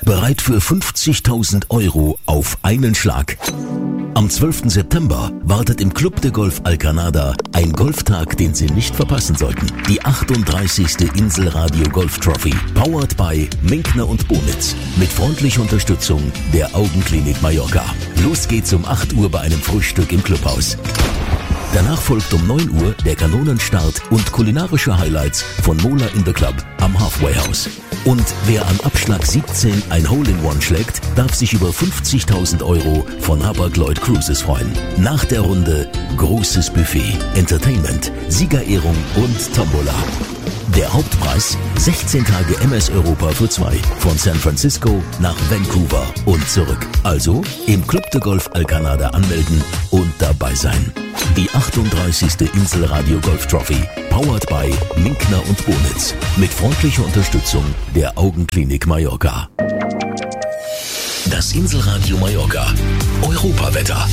bereit für 50.000 € auf einen Schlag. Am 12. September wartet im Club de Golf Alcanada ein Golftag, den Sie nicht verpassen sollten. Die 38. Inselradio Golf Trophy, powered by Minkner und Bonitz, mit freundlicher Unterstützung der Augenklinik Mallorca. Los geht's um 8 Uhr bei einem Frühstück im Clubhaus. Danach folgt um 9 Uhr der Kanonenstart und kulinarische Highlights von Mola in the Club am Halfway House. Und wer am Abschlag 17 ein Hole-in-One schlägt, darf sich über 50.000 € von Hapag-Lloyd Cruises freuen. Nach der Runde großes Buffet, Entertainment, Siegerehrung und Tombola. Der Hauptpreis 16 Tage MS Europa für 2 von San Francisco nach Vancouver und zurück. Also im Club de Golf Alcanada anmelden und dabei sein. Die 38. Inselradio Golf Trophy, powered by Minkner und Bonitz, mit freundlicher Unterstützung der Augenklinik Mallorca. Das Inselradio Mallorca Europawetter.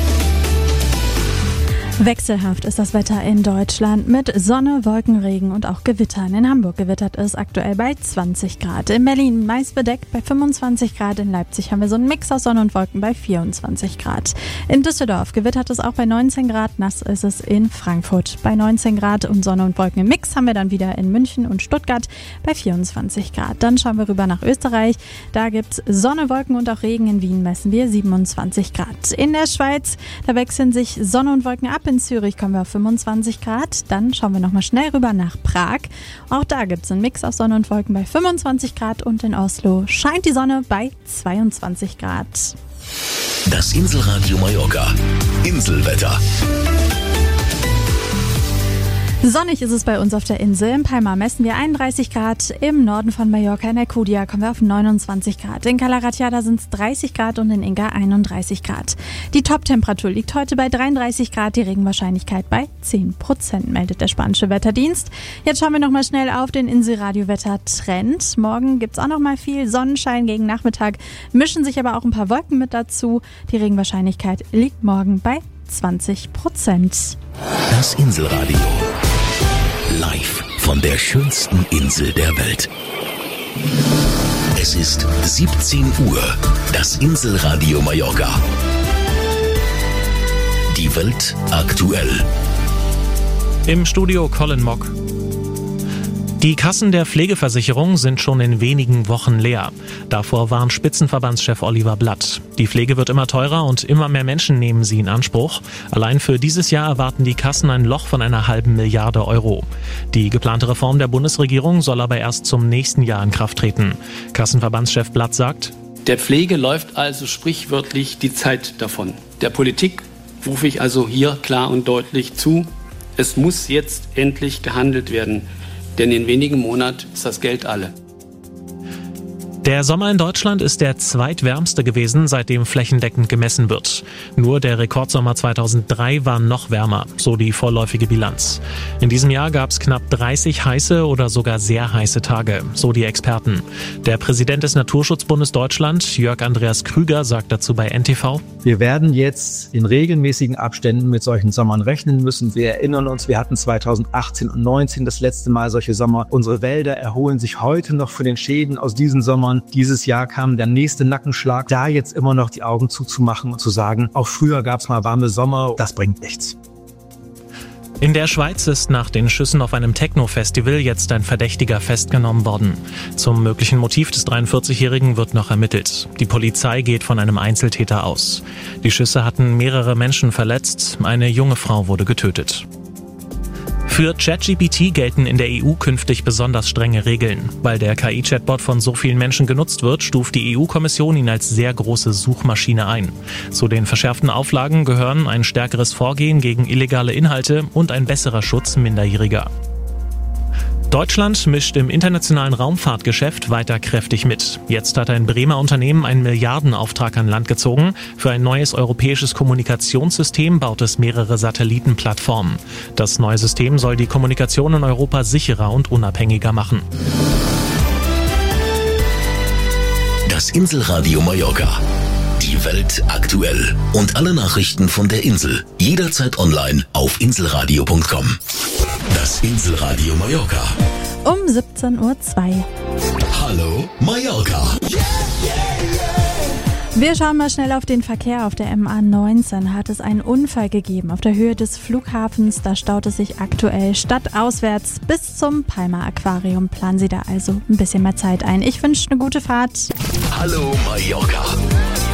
Wechselhaft ist das Wetter in Deutschland mit Sonne, Wolkenregen und auch Gewittern. In Hamburg gewittert es aktuell bei 20 Grad. In Berlin meist bedeckt bei 25 Grad. In Leipzig haben wir so einen Mix aus Sonne und Wolken bei 24 Grad. In Düsseldorf gewittert es auch bei 19 Grad. Nass ist es in Frankfurt bei 19 Grad. Und Sonne und Wolken im Mix haben wir dann wieder in München und Stuttgart bei 24 Grad. Dann schauen wir rüber nach Österreich. Da gibt's Sonne, Wolken und auch Regen. In Wien messen wir 27 Grad. In der Schweiz, da wechseln sich Sonne und Wolken ab. In Zürich kommen wir auf 25 Grad. Dann schauen wir nochmal schnell rüber nach Prag. Auch da gibt es einen Mix aus Sonne und Wolken bei 25 Grad. Und in Oslo scheint die Sonne bei 22 Grad. Das Inselradio Mallorca. Inselwetter. Sonnig ist es bei uns auf der Insel. In Palma messen wir 31 Grad. Im Norden von Mallorca in Alcudia kommen wir auf 29 Grad. In Cala Ratjada sind es 30 Grad und in Inga 31 Grad. Die Top-Temperatur liegt heute bei 33 Grad. Die Regenwahrscheinlichkeit bei 10%, meldet der spanische Wetterdienst. Jetzt schauen wir nochmal schnell auf den Inselradio-Wetter-Trend. Morgen gibt es auch nochmal viel Sonnenschein gegen Nachmittag. Mischen sich aber auch ein paar Wolken mit dazu. Die Regenwahrscheinlichkeit liegt morgen bei 20%. Das Inselradio. Live von der schönsten Insel der Welt. Es ist 17 Uhr. Das Inselradio Mallorca. Die Welt aktuell. Im Studio Colin Mock. Die Kassen der Pflegeversicherung sind schon in wenigen Wochen leer. Davor warnt Spitzenverbandschef Oliver Blatt. Die Pflege wird immer teurer und immer mehr Menschen nehmen sie in Anspruch. Allein für dieses Jahr erwarten die Kassen ein Loch von einer halben Milliarde €. Die geplante Reform der Bundesregierung soll aber erst zum nächsten Jahr in Kraft treten. Kassenverbandschef Blatt sagt: Der Pflege läuft also sprichwörtlich die Zeit davon. Der Politik rufe ich also hier klar und deutlich zu: Es muss jetzt endlich gehandelt werden. Denn in wenigen Monaten ist das Geld alle. Der Sommer in Deutschland ist der zweitwärmste gewesen, seitdem flächendeckend gemessen wird. Nur der Rekordsommer 2003 war noch wärmer, so die vorläufige Bilanz. In diesem Jahr gab es knapp 30 heiße oder sogar sehr heiße Tage, so die Experten. Der Präsident des Naturschutzbundes Deutschland, Jörg Andreas Krüger, sagt dazu bei NTV: Wir werden jetzt in regelmäßigen Abständen mit solchen Sommern rechnen müssen. Wir erinnern uns, wir hatten 2018 und 2019 das letzte Mal solche Sommer. Unsere Wälder erholen sich heute noch von den Schäden aus diesen Sommern. Dieses Jahr kam der nächste Nackenschlag. Da jetzt immer noch die Augen zuzumachen und zu sagen, auch früher gab es mal warme Sommer, das bringt nichts. In der Schweiz ist nach den Schüssen auf einem Techno-Festival jetzt ein Verdächtiger festgenommen worden. Zum möglichen Motiv des 43-Jährigen wird noch ermittelt. Die Polizei geht von einem Einzeltäter aus. Die Schüsse hatten mehrere Menschen verletzt. Eine junge Frau wurde getötet. Für ChatGPT gelten in der EU künftig besonders strenge Regeln. Weil der KI-Chatbot von so vielen Menschen genutzt wird, stuft die EU-Kommission ihn als sehr große Suchmaschine ein. Zu den verschärften Auflagen gehören ein stärkeres Vorgehen gegen illegale Inhalte und ein besserer Schutz Minderjähriger. Deutschland mischt im internationalen Raumfahrtgeschäft weiter kräftig mit. Jetzt hat ein Bremer Unternehmen einen Milliardenauftrag an Land gezogen. Für ein neues europäisches Kommunikationssystem baut es mehrere Satellitenplattformen. Das neue System soll die Kommunikation in Europa sicherer und unabhängiger machen. Das Inselradio Mallorca. Die Welt aktuell. Und alle Nachrichten von der Insel. Jederzeit online auf inselradio.com. Das Inselradio Mallorca. Um 17:02 Uhr. Hallo Mallorca. Wir schauen mal schnell auf den Verkehr. Auf der MA19 hat es einen Unfall gegeben. Auf der Höhe des Flughafens, da staut es sich aktuell stadtauswärts bis zum Palma Aquarium. Planen Sie da also ein bisschen mehr Zeit ein. Ich wünsche eine gute Fahrt. Hallo Mallorca.